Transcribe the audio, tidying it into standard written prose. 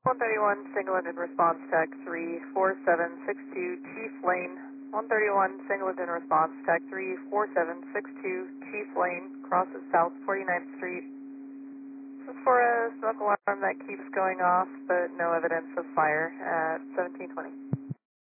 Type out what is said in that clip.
131 single engine response tech 34762 Chief Lane. 131 single engine response tech 34762 Chief Lane crosses South 49th Street. This is for a smoke alarm that keeps going off, but no evidence of fire at 1720.